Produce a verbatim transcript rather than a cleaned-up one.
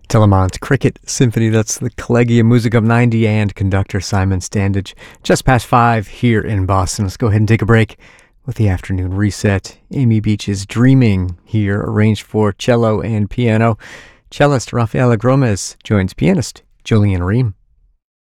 Telemont Cricket Symphony, that's the Collegium Musicum ninety and conductor Simon Standage. Just past five here in Boston. Let's go ahead and take a break with the afternoon reset. Amy Beach's Dreaming here, arranged for cello and piano. Cellist Rafaela Gromes joins pianist Julian Ream.